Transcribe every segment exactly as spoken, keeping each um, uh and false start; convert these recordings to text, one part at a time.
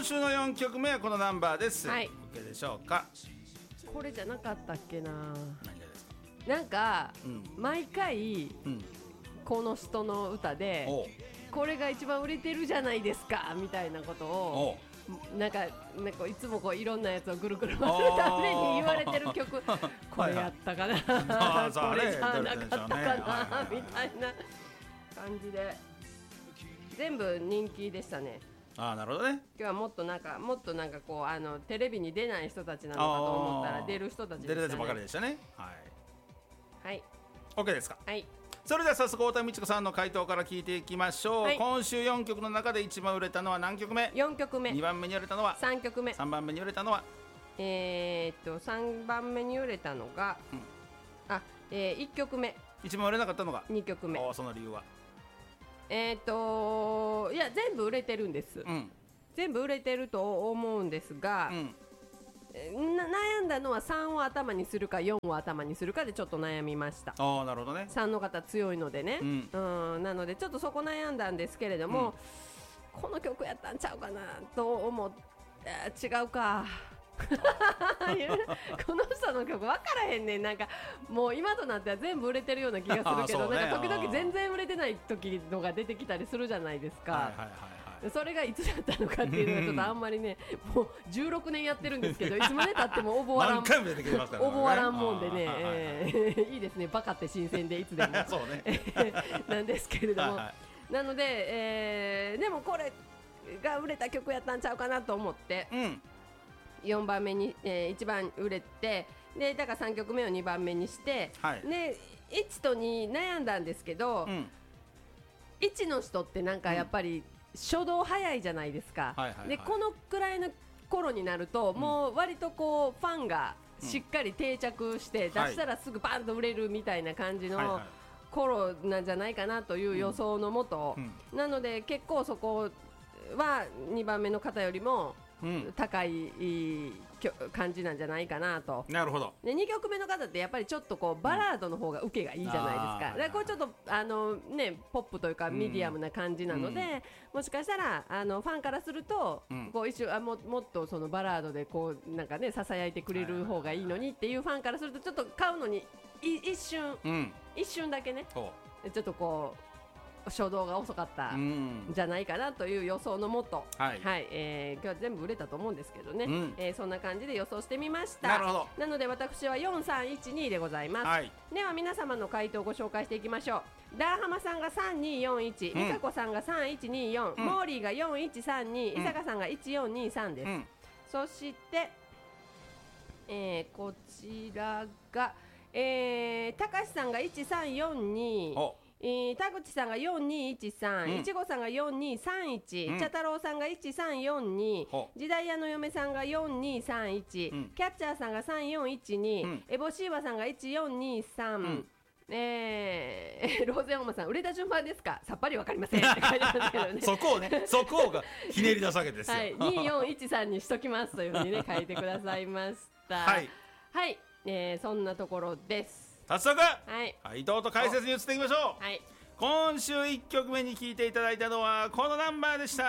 週のよんきょくめはこのナンバーです、 はい、 OK でしょうか。 これじゃなかったっけな。 何がですか。 なんか、 うん、 毎回、うん、この人の歌でこれが一番売れてるじゃないですかみたいなことをなんか、なんかいつもこういろんなやつをぐるぐる回るために言われてる曲これやったかなこれじゃなかったかなみたいな感じで全部人気でしたね。 ああ、なるほどね。 今日はもっとなんかもっとなんかこうあのテレビに出ない人たちなのかと思ったら出る人たちでしたね。 出る人ばかりでしたね。はいはい、 OK ですか。 はい、 それでは早速太田美智子さんの回答から聞いていきましょう、はい、今週よんきょくの中で一番売れたのは何曲目。 よんきょくめ。 にばんめに売れたのはさんきょくめ。 さんばんめに売れたのはえー、っとさんばんめに売れたのが、うん、あ、えー、いっきょくめ。 一番売れなかったのがにきょくめ。 お、その理由は。 えー、っといや全部売れてるんです、うん、全部売れてると思うんですが、うん、悩んだのはさんを頭にするかよんを頭にするかでちょっと悩みました。 あ、なるほどね。 さんの方強いのでね、うんうん、なのでちょっとそこ悩んだんですけれども、うん、この曲やったんちゃうかなと思って、違うかこの人の曲分からへんねん。なんかもう今となっては全部売れてるような気がするけど、ね、なんか時々全然売れてない時のが出てきたりするじゃないですか。はいはいはいはい、それがいつだったのかっていうのがちょっとあんまりねもうじゅうろくねんやってるんですけどいつまでたっても覚わらん覚わらんもんでね、えー、いいですね。バカって新鮮でいつでもそう、ね、なんですけれども、はいはい、なので、えー、でもこれが売れた曲やったんちゃうかなと思って、うん、よんばんめに、えー、いちばん売れて、でだからさんきょくめをにばんめにして、はい、でいちとに悩んだんですけど、うん、いちの人ってなんかやっぱり、うん、初動早いじゃないですか、はいはいはい、でこのくらいの頃になると、うん、もう割とこうファンがしっかり定着して、うん、出したらすぐバンと売れるみたいな感じの頃なんじゃないかなという予想のもと、うんうん、なので結構そこはにばんめの方よりもうん、高い感じなんじゃないかなと。 なるほど。 でにきょくめの方ってやっぱりちょっとこうバラードの方が受けがいいじゃないですか、うん、だからこれちょっとあの、ね、ポップというかミディアムな感じなので、うん、もしかしたらあのファンからすると、うん、こう一瞬あ も, もっとそのバラードでこうなんかねささやいてくれる方がいいのにっていうファンからするとちょっと買うのに一瞬、うん、一瞬だけねちょっとこう初動が遅かったんじゃないかなという予想のもと、はいはい、えー、今日は全部売れたと思うんですけどね、うん、えー、そんな感じで予想してみました。 なるほど。 なので私はよんさんいちにでございます、はい、では皆様の回答をご紹介していきましょう。ダーハマさんがさんによんいち、美香子さんがさんいちによん、うん、モーリーがよんいちさんに、うん、伊坂さんがいちよんにさんです、うん、そして、えー、こちらが、えー、高橋さんがいちさんよんに、えー、田口さんがよんにいちさん、いちごさんがよんにさんいち、うん、茶太郎さんがいちさんよんに、時代屋の嫁さんがよんにさんいち、うん、キャッチャーさんがさんよんいちに、うん、エボシーワさんがいちよんにさん、うん、えー、ローゼンオマさん売れた順番ですかさっぱりわかりませんって書いてますけどねそこをね、そこがひねり出すわけですよ、はい、 によんいちさんにしときますというふうにね書いてくださいましたはい、はい、えー、そんなところです。 早速、はい、回答と解説に移っていきましょう。はい、今週いっきょくめに聴いていただいたのはこのナンバーでした。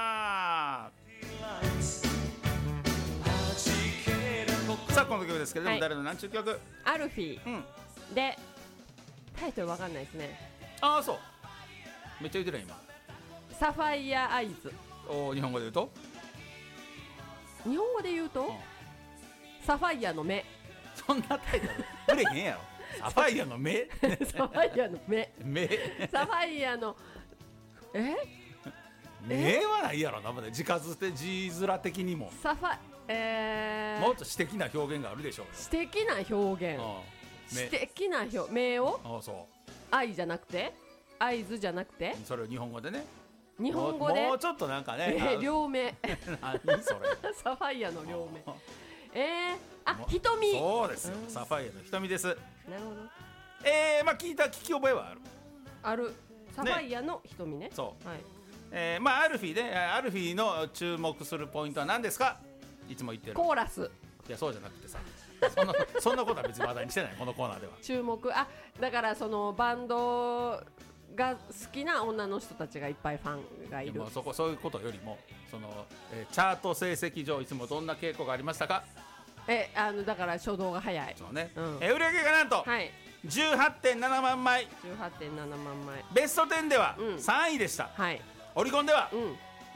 さあこの曲ですけれども、はい、誰の何ちゅう曲？ アルフィー、うん、でタイトルわかんないですね。 ああ、そう、めっちゃ言ってるよ今。 サファイアアイズ。 お、日本語で言うと日本語で言うと、うん、サファイアの目。 そんなタイトル売れへんやろサファイアの目サファイアの目目サファイアのえ目はないやろな。字数って字面的にもサファ、えー、 もっと詩的な表現があるでしょうよ。 詩的な表現、詩的な表目をああ、そう、 愛じゃなくて合図じゃなくてそれを日本語でね、 日本語でも, もうちょっとなんかね、 えー、両目何それサファイアの両目えー、あ、瞳。 そうですよ、うん、サファイアの瞳です。 なるほど。 えー、まあ聞いた聞き覚えはあるある。サファイアの瞳 ね, ねそう、はい、えー、まあアルフィーでアルフィーの注目するポイントは何ですか？いつも言ってるコーラス。 いやそうじゃなくてさそんな, そんなことは別に話題にしてないこのコーナーでは。 注目、あ、だからそのバンドが好きな女の人たちがいっぱいファンがいる。 そこそういうことよりもその、えー、チャート成績上いつもどんな傾向がありましたか？ えあのだから初動が早い。 そうね、 うん、 えー、売上がなんと、はい、じゅうはちてんななまんまい。 じゅうはちてんななまんまい。 ベストじゅうではさんいでした、 うん、はい、 オリコンでは、うん、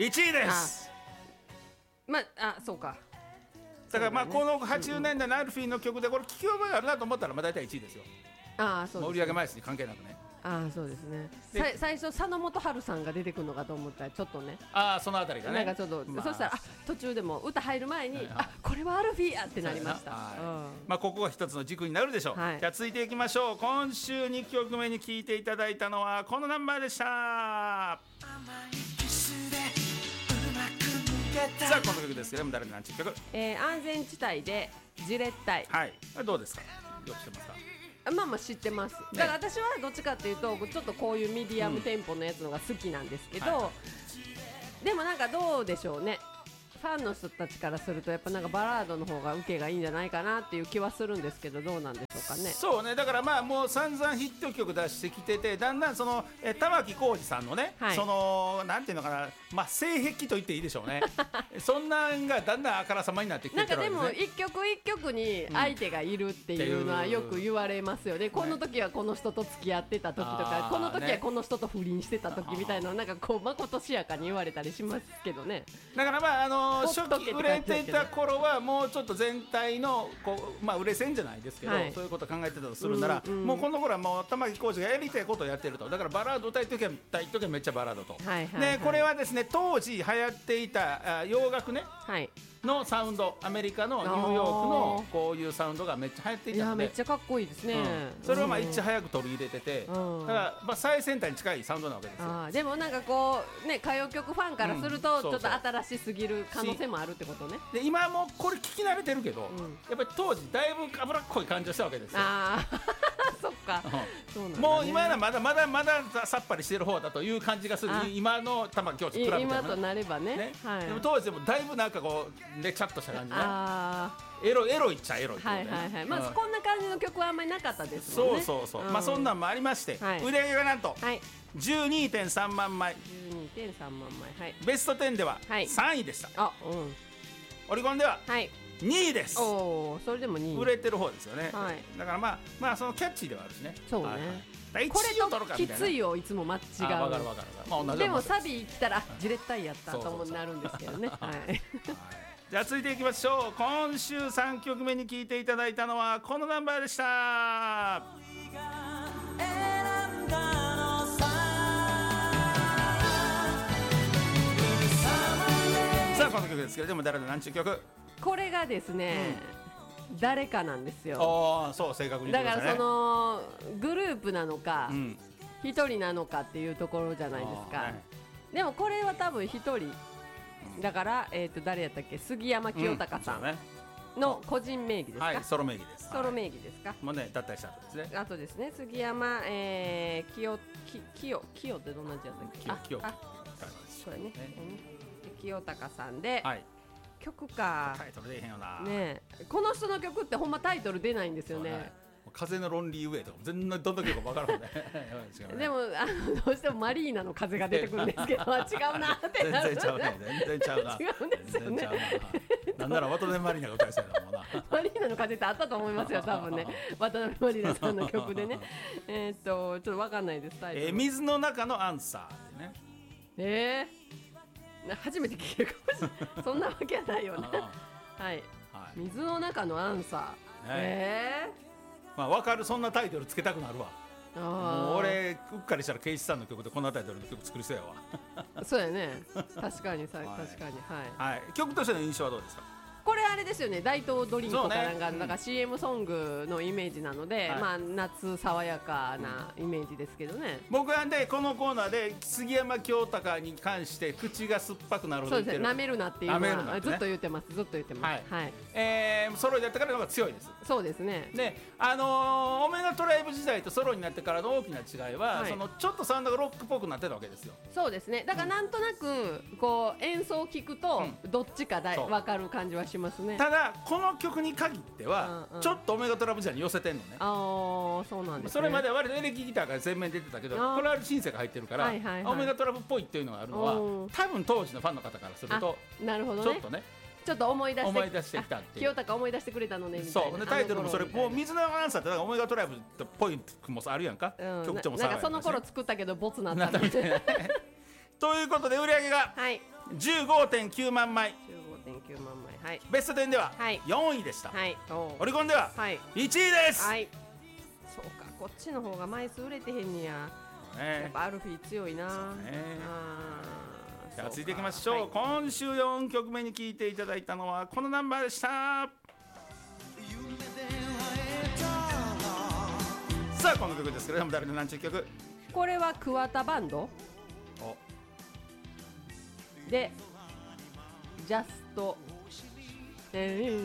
いちいです。 まあそうか。 だからまあこのはちじゅうねんだいのアルフィーの曲でこれ聴き覚えあるなと思ったらまあ大体いちいですよ。 ああそうです、ね、 売上枚数に関係なくね。 ああそうですね。最初佐野元春さんが出てくるのかと思ったらちょっとね、 ああそのあたりがね、 なんかちょっと、まあ、そしたらあ途中でも歌入る前に、はいはい、あこれはアルフィーやってなりました。はい、うん、 まあここが一つの軸になるでしょう。はい、じゃあ続いていきましょう。今週にきょくめに聴いていただいたのはこのナンバーでした。さあこの曲ですけども誰の何ちゅう曲、 えー、安全地帯でじれったい。 はい、どうですか？よく知ってますか？ まあまあ知ってます、ね、だから私はどっちかっていうとちょっとこういうミディアムテンポのやつのが好きなんですけど、うんはい、でもなんかどうでしょうね、ファンの人たちからするとやっぱなんかバラードの方が受けがいいんじゃないかなっていう気はするんですけど、どうなんでしょうかね。 そうね、だからまあもう散々ヒット曲出してきてて、だんだんそのえ玉置浩二さんのね、はい、そのなんていうのかな、まあ性癖と言っていいでしょうねそんなんがだんだんあからさまになってきてるわけですね。 なんかでも一曲一曲に相手がいるっていうのはよく言われますよね、うん、この時はこの人と付き合ってた時とか、この時はこの人と不倫してた時みたいな、なんかこうまことしやかに言われたりしますけどね。だからまああの初期売れていた頃はもうちょっと全体のこう、まあ、売れ線じゃないですけど、はい、そういうことを考えてたとするなら、うんうん、もうこの頃はもう玉置浩二がやりたいことをやってると。だからバラード歌いときは歌いときはめっちゃバラードと、はいはいはい、でこれはですね当時流行っていた洋楽ね、はいのサウンド、アメリカのニューヨークのこういうサウンドがめっちゃ流行っていたので、 いやめっちゃかっこいいですね、うん、 それをまあいち早く取り入れてて、うん、だからまあ最先端に近いサウンドなわけですよ。 あでもなんかこうね歌謡曲ファンからするとちょっと新しすぎる可能性もあるってことね。 で今もこれ聞き慣れてるけど、うん、やっぱり当時だいぶ脂っこい感じをしたわけですよ。 あそっか、 そうなんだね、もう今はまだまだまださっぱりしてる方だという感じがする。今の玉置浩二比べても、ね、 今となれば ね, ね、はい、 でも当時でもだいぶなんかこうねちゃっとした感じね、あエロエロいっちゃエロいってことね、 はいはいはい、まあ、うん、こんな感じの曲はあんまりなかったですもんね。 そうそうそう、うん、まあそんなんもありまして、はい、売れ上げがなんと、はい、じゅうにてんさんまんまい。 じゅうにてんさんまんまい、はい、 ベストじゅうではさんいでした、はい、あ、うん、オリコンではにいです、はい、 おそれでもにい売れてる方ですよね、はい、だからまあまあそのキャッチーではあるしね。 そうね、はいはい、これときついをいつも間違う。 わかるわかる、まあ、同じでもサビ来たらじれったいやったとなるんですけどね。はい、 じゃあ続いていきましょう。今週さんきょくめに聴いていただいたのはこのナンバーでした。さあこの曲ですけれども誰の何ちゅう曲。 これがですね、うん、誰かなんですよ。 あそう正確に言ってましたね。だからそのグループなのか一、うん、人なのかっていうところじゃないですか、はい、でもこれは多分一人だから、えー、と誰やったっけ、杉山清隆さんの個人名義ですか、 はい、ソロ名義です。 ソロ名義ですか、はい、 もうね脱退した後ですね。 あとですね、杉山、えー、清清清ってどんな字やったっけ。 清清あこれね、清隆さんで、はい、曲かタイトル出えへんよな、 ね、この人の曲ってほんまタイトル出ないんですよね。 風のロンリーウェイとか全然どんな曲か分からんねでもあのどうしてもマリーナの風が出てくるんですけど違うなってなる。 全然ちゃうね、全然ちゃうな。 違うんですよね。 なんなら渡辺マリーナが歌いそうやなもんな。 マリーナの風ってあったと思いますよ多分ね渡辺マリーナさんの曲でねえっとちょっと分かんないですタイトル、 えー、水の中のアンサーってね。 えー、初めて聞けるかもしれないそんなわけはないよねはい、はい、水の中のアンサー、はい、えーまあ、分かる。そんなタイトルつけたくなるわ。もう俺うっかりしたらケイシさんの曲でこんなタイトルの曲作りそうやわそうやね確かにさ、はい、確かに、 はいはい、曲としての印象はどうですか。 これあれですよね、大東ドリンクかなんか、ね、なんか シーエム ソングのイメージなので、はい、まあ夏爽やかなイメージですけどね、 うん、僕はねこのコーナーで杉山清隆に関して口が酸っぱくなるほど言ってる。 そうですね、舐めるなっていうのは、ね、ずっと言ってますずっと言ってます、はいはい、 えー、ソロになってからの方が強いです。 そうですね。 で、あのー、オメガトライブ時代とソロになってからの大きな違いは、はい、そのちょっとサウンドがロックっぽくなってたわけですよ。 そうですね、だからなんとなくこう演奏を聞くとどっちかだい分かる感じはしますね。 ただこの曲に限っては、うんうん、ちょっとオメガトラブジャーに寄せてんのね。 ああ、そうなんですね。 それまでは割とエレキギターが前面に出てたけど、これはシンセが入ってるから、はいはいはい、オメガトラブっぽいっていうのがあるのは、多分当時のファンの方からすると、 なるほどね、 ちょっとねちょっと思い出して思い出してきたっていう。 清高思い出してくれたのねみたいな。 そうでタイトルもそれもう水のアンサーってオメガトラブっぽい曲もあるやんか、うん、曲調もさ、 なんかその頃作ったけどボツなったみたいなということで売り上げが じゅうごてんきゅうまんまい、 じゅうごてんきゅうまんまい、はい、 ベストテンではよんいでした、はい、オリコンではいちいです、はい、 そうか、こっちの方が枚数売れてへんにや、ね、やっぱアルフィー強いな、ね、あじゃあ続いていきましょう、はい、今週よんきょくめに聴いていただいたのはこのナンバーでした。さあこの曲ですけれども誰の何ちゅう曲。 これは桑田バンドでジャストえ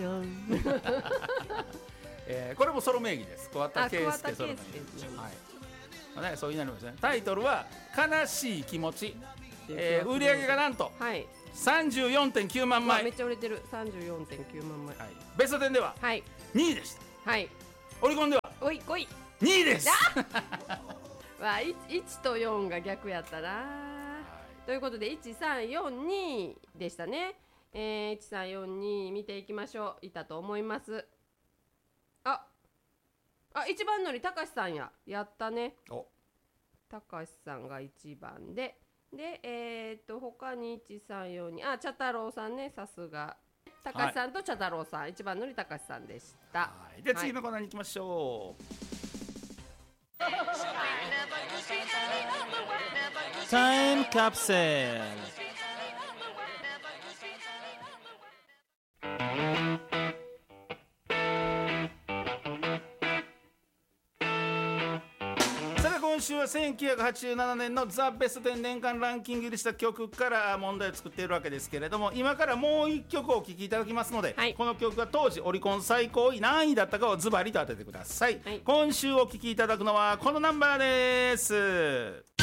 ー、これもソロ名義です。桑田佳祐ソロ名義、はい、ね、そういうなりますね。タイトルは悲しい気持ち、えー、売り上げがなんと、はい、さんじゅうよんてんきゅうまんまい、 めっちゃ売れてる。さんじゅうよんてんきゅうまんまい、はい、 ベストテンではにいでした、はい、オリコンではおいごいにいです。 わあ、いちとよんが逆やったな、はい、ということでいちさんよんにでしたね、えー、いちさんよんに見ていきましょう。いたと思います。ああ、一番乗りたかしさんややったね。たかしさんがいちばんでで、えー、っと他にいちさんよんに、あ、茶太郎さんね、さすがたかしさんと茶太郎さん、はい、一番乗りたかしさんでした。はい、で次のコーナーに行きましょう。 タイムカプセル。 今週はせんきゅうひゃくはちじゅうななねんのザ・ベストテン年間ランキング入りした曲から問題を作っているわけですけれども、今からもういっきょくお聴きいただきますので、はい、この曲が当時オリコン最高位何位だったかをズバリと当ててください、はい、今週お聴きいただくのはこのナンバーです。